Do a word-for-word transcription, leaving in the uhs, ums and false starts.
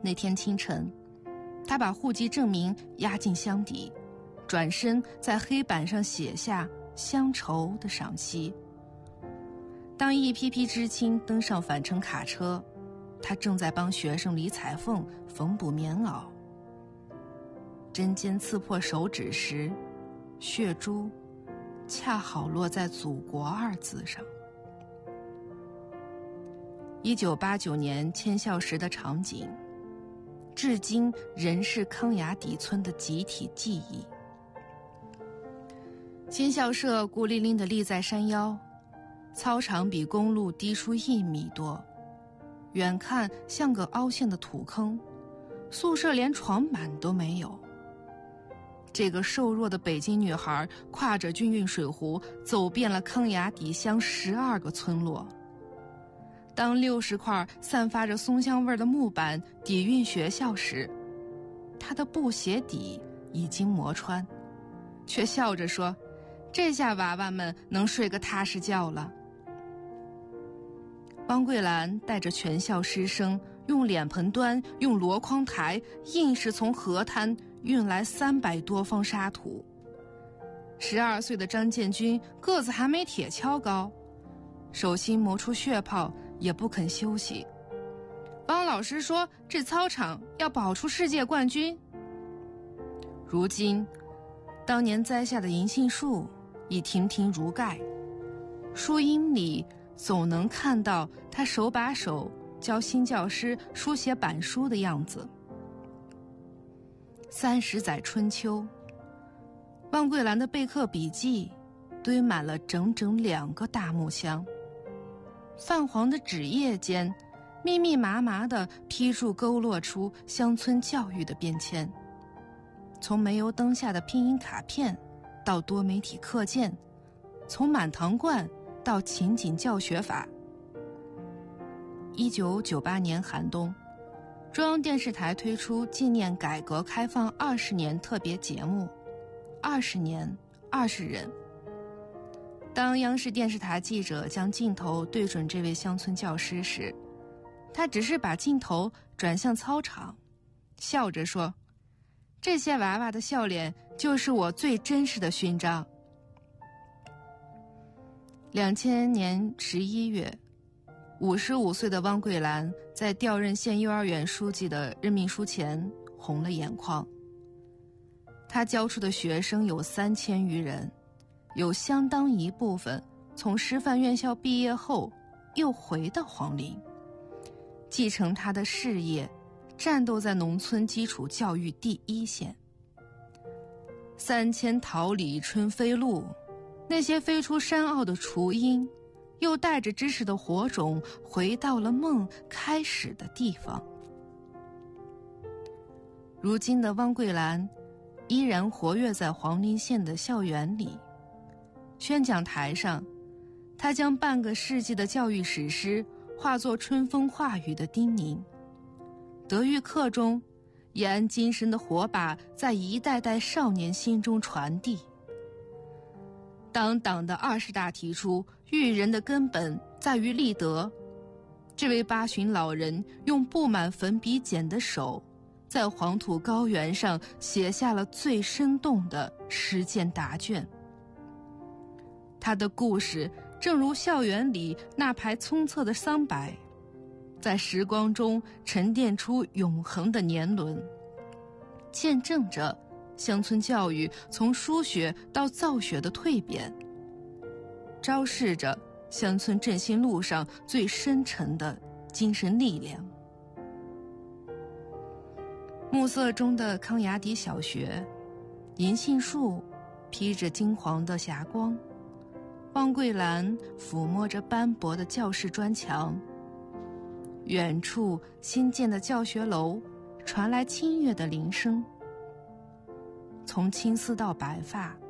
那天清晨，他把户籍证明压进箱底，转身在黑板上写下乡愁的赏析。当一批批知青登上返程卡车，他正在帮学生李彩凤缝补棉袄。针尖刺破手指时，血珠恰好落在祖国二字上。一九八九年迁校时的场景，至今仍是康雅底村的集体记忆。新校舍孤零零地立在山腰，操场比公路低出一米多，远看像个凹陷的土坑，宿舍连床板都没有。这个瘦弱的北京女孩挎着军运水壶，走遍了康雅底乡十二个村落。当六十块散发着松香味的木板底运学校时，她的布鞋底已经磨穿，却笑着说：“这下娃娃们能睡个踏实觉了。”汪桂兰带着全校师生，用脸盆端，用箩筐抬，硬是从河滩运来三百多方沙土。十二岁的张建军个子还没铁锹高，手心磨出血泡，也不肯休息。汪老师说这操场要保出世界冠军。如今，当年栽下的银杏树已亭亭如盖，树荫里总能看到他手把手教新教师书写板书的样子。三十载春秋，汪桂兰的备课笔记堆满了整整两个大木箱，泛黄的纸页间，密密麻麻地批注勾勒出乡村教育的变迁。从煤油灯下的拼音卡片到多媒体课件，从满堂灌到情景教学法。一九九八年寒冬，中央电视台推出纪念改革开放二十年特别节目《二十年二十人》。当央视电视台记者将镜头对准这位乡村教师时，他只是把镜头转向操场，笑着说：“这些娃娃的笑脸就是我最真实的勋章。”两千年十一月，五十五岁的汪桂兰在调任县幼儿园书记的任命书前红了眼眶。她教出的学生有三千余人，有相当一部分从师范院校毕业后又回到黄陵，继承她的事业，战斗在农村基础教育第一线。三千桃李春飞路，那些飞出山坳的雏鹰，又带着知识的火种回到了梦开始的地方。如今的汪桂兰依然活跃在黄陵县的校园里，宣讲台上，她将半个世纪的教育史诗化作春风化雨的叮咛。德育课中，延安精神的火把在一代代少年心中传递。当党的二十大提出育人的根本在于立德，这位八旬老人用布满粉笔剪的手，在黄土高原上写下了最生动的实践答卷。他的故事正如校园里那排葱侧的桑柏，在时光中沉淀出永恒的年轮，见证着乡村教育从输血到造血的蜕变，昭示着乡村振兴路上最深沉的精神力量。暮色中的康雅底小学，银杏树披着金黄的霞光，汪桂兰抚摸着斑驳的教室砖墙，远处新建的教学楼传来清越的铃声。从青丝到白发，